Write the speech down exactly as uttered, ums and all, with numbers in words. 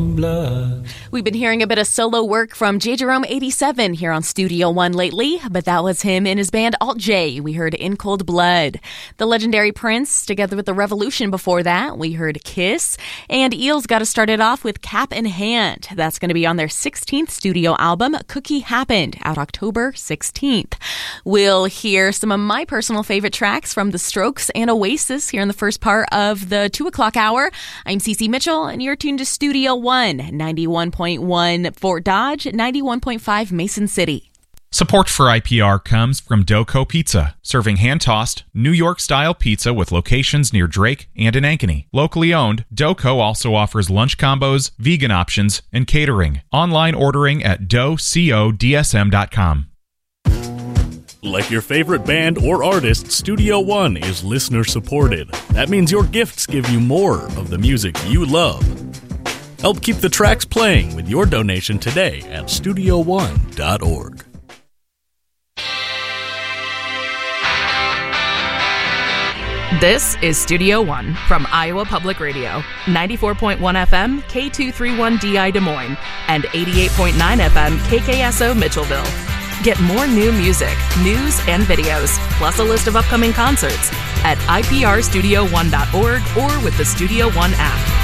blood. We've been hearing a bit of solo work from J. Jerome eighty-seven here on Studio One lately, but that was him and his band Alt J. We heard In Cold Blood. The legendary Prince, together with The Revolution before that, we heard Kiss. And Eels got us started off with Cap in Hand. That's going to be on their sixteenth studio album, Cookie Happened, out October sixteenth. We'll hear some of my personal favorite tracks from The Strokes and Oasis here in the first part of the two o'clock hour. I'm Cece Mitchell, and you're tuned to Studio One, ninety-one point one Fort Dodge, ninety-one point five Mason City. Support for I P R comes from Doco Pizza, serving hand-tossed, New York-style pizza with locations near Drake and in Ankeny. Locally owned, Doco also offers lunch combos, vegan options, and catering. Online ordering at doco d s m dot com. Like your favorite band or artist, Studio One is listener-supported. That means your gifts give you more of the music you love. Help keep the tracks playing with your donation today at studio one dot org. This is Studio One from Iowa Public Radio, ninety-four point one F M, K two thirty-one D I Des Moines, and eighty-eight point nine F M, K K S O Mitchellville. Get more new music, news, and videos, plus a list of upcoming concerts at I P R studio one dot org or with the Studio One app.